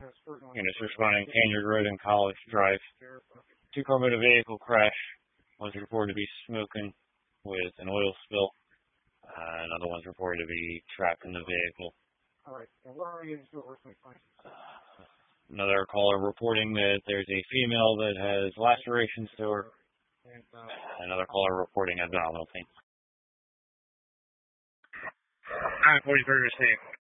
Units responding, Canyard Road and College Drive. Two-car motor vehicle crash. One's reported to be smoking with an oil spill. Another one's reported to be trapped in the vehicle. All right. And what are you going to do with my client? Another caller reporting that there's a female that has lacerations to her. And, another caller reporting abdominal pain. 943 received.